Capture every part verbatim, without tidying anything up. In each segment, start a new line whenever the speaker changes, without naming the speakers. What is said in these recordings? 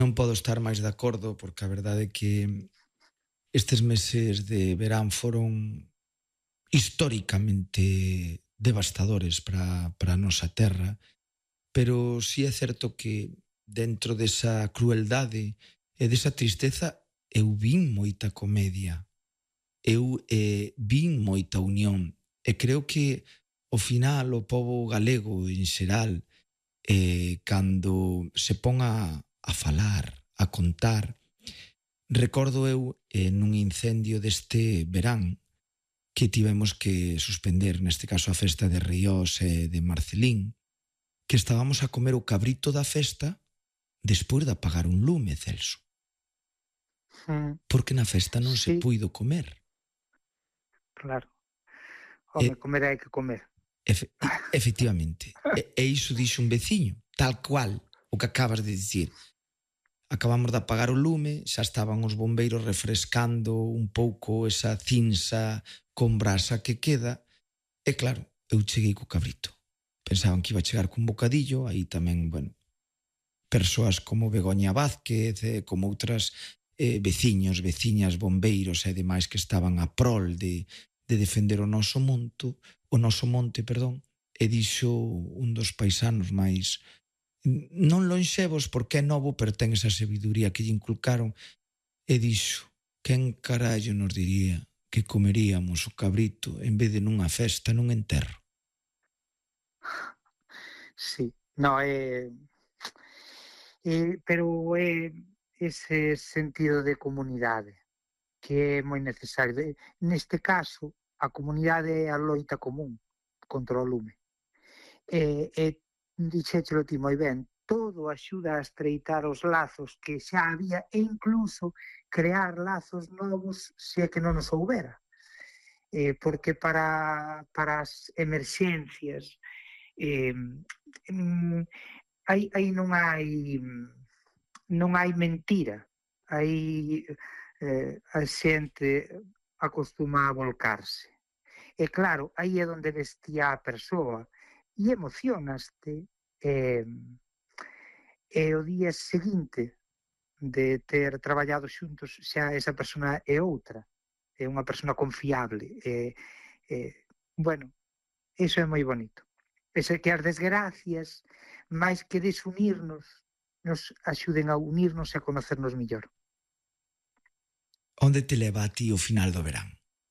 Non podo estar máis de acordo porque a verdade é que estes meses de verán foron históricamente devastadores para, para a nosa terra, pero si é certo que dentro desa crueldade e desa tristeza eu vin moita comedia, eu eh, vin moita unión e creo que ao final o pobo galego en xeral eh, cando se pon a, a falar, a contar. Recordo eu eh, nun incendio deste verán que tivemos que suspender, neste caso a festa de Ríos e de Marcelín, que estábamos a comer o cabrito da festa despois de apagar un lume, Celso.
Mm,
Porque na festa non se
sí,
puido comer.
claro.
E,
Home, comer hai que comer.
efe, efectivamente. E, e iso dixo un veciño, tal cual, o que acabas de dicir. Acabamos de apagar o lume, xa estaban os bombeiros refrescando un pouco esa cinza con brasa que queda, e claro, eu cheguei co cabrito. Pensaban que iba a chegar cun bocadillo, aí tamén, bueno, persoas como Begoña Vázquez, eh, como outras eh, veciños, veciñas, bombeiros e demais que estaban a prol de, de defender o noso monto, o noso monte, perdón, e dixo un dos paisanos máis non lonxevos porque é novo, pero ten esa sabiduría que lle inculcaron, e dixo, quen carallo nos diría que comeríamos o cabrito en vez de nunha festa, nun enterro?
Sí, no, é... Eh, pero é ese sentido de comunidade que é moi necesario. De, neste caso, a comunidade é a loita común contra o lume. E, e dixéchelo ti moi ben, todo axuda a estreitar os lazos que xa había e incluso crear lazos novos se é que non os houbera. Eh, porque para, para as emerxencias eh, mm, aí, aí non hai non hai mentira, aí eh, a xente acostuma a volcarse. E claro, aí é onde vestía a persoa e emocionaste e, e o día seguinte de ter traballado xuntos xa esa persona é outra, é unha persona confiable e, e bueno, iso é moi bonito. Ese que as desgracias, máis que desunirnos, nos axuden a unirnos e a conocernos mellor.
Onde te leva a ti o final do verán?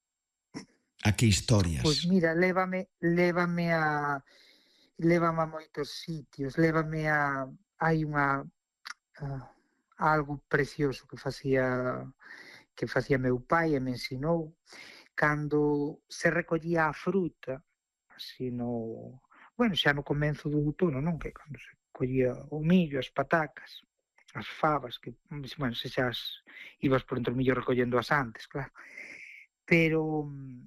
A que historias?
Pois mira, lévame, lévame a lévame a moitos sitios, lévame a hai unha a, a algo precioso que facía que facía meu pai e me ensinou cando se recollía a fruta, así no, bueno, xa no comenzo do outono, non? Que cando se collía o millo, as patacas, as fabas, que, bueno, se xa as ibas por entre o millo recollendo as antes, claro. Pero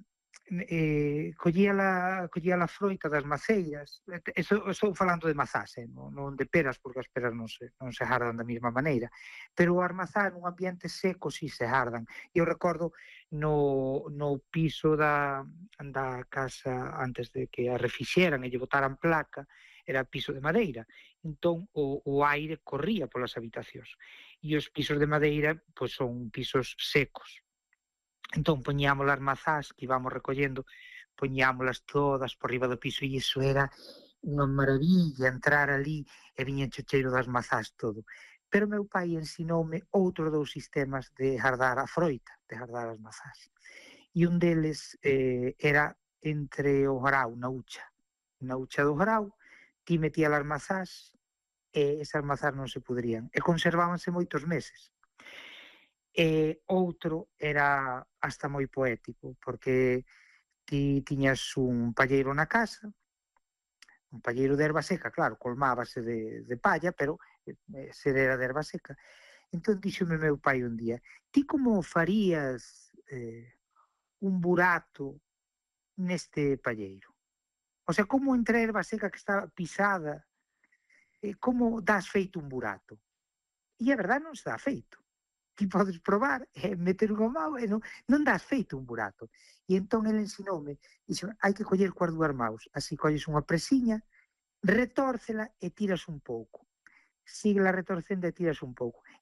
eh, collía la, collía la froita das maceiras, eso, estou falando de mazás, eh, non, non de peras, porque as peras non se, non se jardan da mesma maneira, pero as mazás nun ambiente seco si se jardan. Eu recordo no, no piso da, da casa antes de que a refixeran e lle botaran placa, era piso de madeira, entón o, o aire corría polas habitacións, e os pisos de madeira pois, son pisos secos. Entón poñíamos as mazás que íbamos recollendo, poñíamolas todas por riba do piso e iso era unha maravilla entrar ali e viña o cheiro das mazás todo. Pero meu pai ensinoume outros dous sistemas de jardar a froita, de jardar as mazás. E un deles eh, era entre o grau, na ucha. Na ucha do grau, ti metía as mazás e esas mazás non se pudrían. E conservábanse moitos meses. E outro era hasta moi poético, porque ti tiñas un palleiro na casa, un palleiro de erva seca, claro, colmábase de, de palla, pero eh, se era de erva seca. Entón díxome meu pai un día, ti como farías eh, un burato neste palleiro? O sea, como entre a erva seca que está pisada, eh, como das feito un burato? E a verdade non se dá feito. Ti podes probar e meter unha mão e non, non das feito un burato. E entón ele ensinoume, dixo, hai que coller coas dúas maus, así colles unha presiña, retórcela e tiras un pouco. Síguela retorcendo e tiras un pouco.